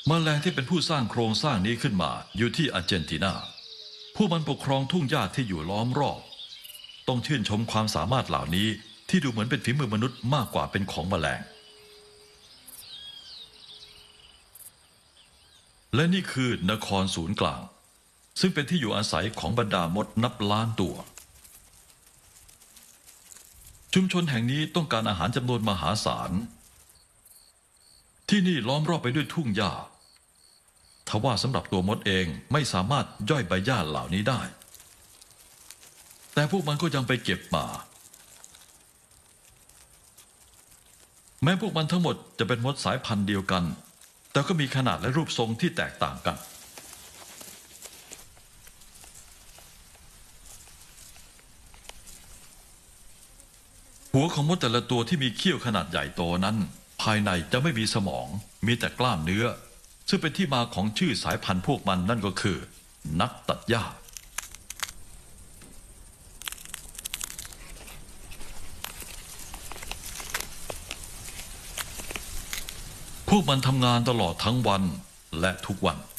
แมลงที่เป็นผู้สร้างโครงสร้างนี้ขึ้นมาอยู่ที่อาร์เจนตินาผู้มันปกครองทุ่งหญ้าที่อยู่ล้อมรอบต้องชื่นชมความสามารถเหล่านี้ที่ดูเหมือนเป็นฝีมือมนุษย์มากกว่าเป็นของแมลงและนี่คือนครศูนย์กลางซึ่งเป็นที่อยู่อาศัยของบรรดามดนับล้านตัวชุมชนแห่งนี้ต้องการอาหารจำนวนมหาศาลที่นี่ล้อมรอบไปด้วยทุ่งหญ้าทว่าสำหรับตัวมดเองไม่สามารถย่อยใบหญ้าเหล่านี้ได้แต่พวกมันก็ยังไปเก็บมาแม้พวกมันทั้งหมดจะเป็นมดสายพันธุ์เดียวกันแต่ก็มีขนาดและรูปทรงที่แตกต่างกันหัวของมดแต่ละตัวที่มีเขี้ยวขนาดใหญ่โตนั้นภายในจะไม่มีสมองมีแต่กล้ามเนื้อซึ่งเป็นที่มาของชื่อสายพันธุ์พวกมันนั่นก็คือนักตัดหญ้าพวกมันทำงานตลอดทั้งวันและทุกวัน